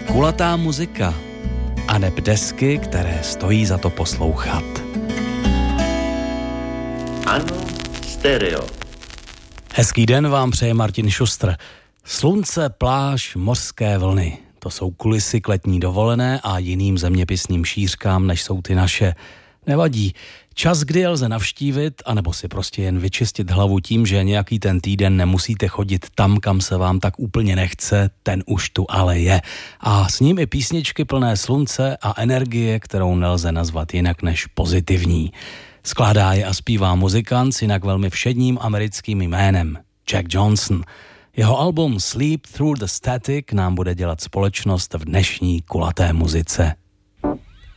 Kulatá muzika a neb desky, které stojí za to poslouchat. Ano, stereo. Hezký den vám přeje Martin Šustr. Slunce, pláž, mořské vlny. To jsou kulisy k letní dovolené a jiným zeměpisným šířkám, než jsou ty naše. Nevadí. Čas, kdy je lze navštívit, anebo si prostě jen vyčistit hlavu tím, že nějaký ten týden nemusíte chodit tam, kam se vám tak úplně nechce, ten už tu ale je. A s ním i písničky plné slunce a energie, kterou nelze nazvat jinak než pozitivní. Skládá je a zpívá muzikant s jinak velmi všedním americkým jménem Jack Johnson. Jeho album Sleep Through the Static nám bude dělat společnost v dnešní kulaté muzice.